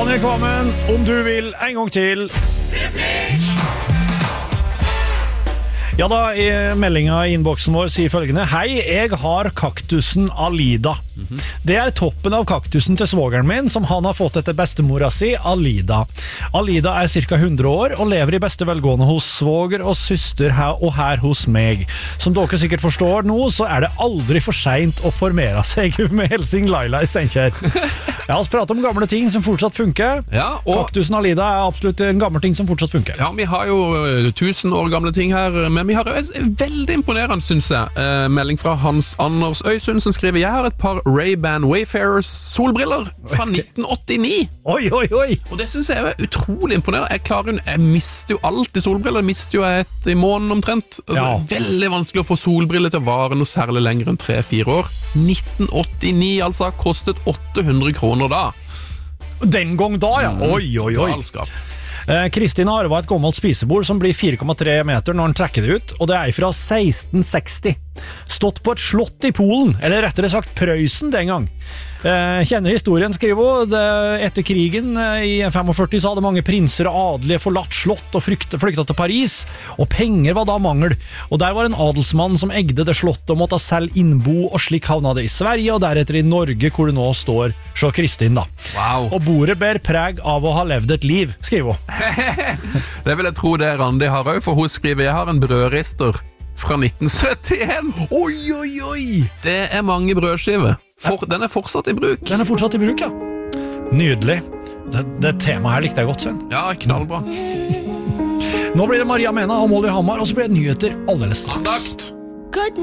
Ronny Kvammen, om du vil, en gang til. Ja da, i meldinga i innboksen vår sier følgende: Hei, jeg har kaktusen Alida. Det toppen av kaktusen til svogeren min, som han har fått etter bestemora si, Alida. Alida ca. 100 år og lever i beste velgående hos svoger og søster her og her hos meg. Som dere sikkert forstår nå, så det aldri for sent å formere seg med Helsing Laila i Steinkjer. Jeg har pratet om gamle ting som fortsatt funker. Ja, og kaktusen Alida absolutt en gammel ting som fortsatt funker. Ja, vi har jo 1000 år gamle ting her, men vi har jo en veldig imponerende, synes jeg, melding fra Hans Anders Øysund, som skriver: Jeg har et par Ray-Ban Wayfarers solbriller fra 1989. Oi, oi, oi! Og det synes jeg er utrolig imponerende. Jeg mister jo alltid solbriller. Jeg mister jo et i måneden omtrent. Altså, Ja. Veldig vanskelig å få solbriller til å vare noe særlig lenger enn 3-4 år. 1989 altså, kostet 800 kroner da. Den gang da, ja. Oi, oi, oi. Galskap. Kristin har arvet et gammelt spisebord som blir 4,3 meter når han trekker det ut, og det fra 1660. Stått på et slott i Polen, eller rettere sagt Prøysen den gang. Kjenner historien, skriver hun. Etter krigen i 45 så hadde mange prinser og adelige forlatt slott og flyktet til Paris, og penger var da mangel. Og der var en adelsmann som egde det slottet og måtte selv innbo, og slik havna det i Sverige og deretter i Norge, hvor det nå står. Så Kristin da. Wow. Og bordet ber preg av å ha levd et liv, skriver hun. Det vil jeg tro det Randi har også, for hun skriver: Jeg har en brødrister fra 1971. Oi, oi, oi! Det mange brødskiver. Den fortsatt i bruk. Den fortsatt i bruk, ja. Nydelig. Det temaet her likte jeg godt, Sven. Ja, knallbra. Nå blir det Maria Mena og Molly Hammar, og så blir det nyheter alldeles straks. Andakt.